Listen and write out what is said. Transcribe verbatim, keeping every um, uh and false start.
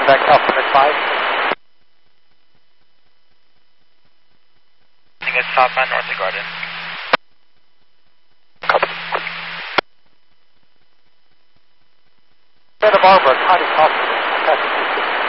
Back Alphabet five. I think it's top on north of Garden. Copy. Santa Barbara, Connie Coffee, Massachusetts.